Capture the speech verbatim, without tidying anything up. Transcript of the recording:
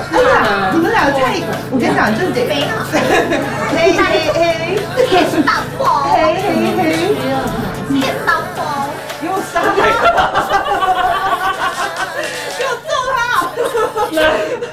哎呀，你们两个太，我跟你讲，正经。 没了。 嘿嘿嘿， 天老婆， 嘿嘿嘿， 天老婆， 给我杀他！给我揍他！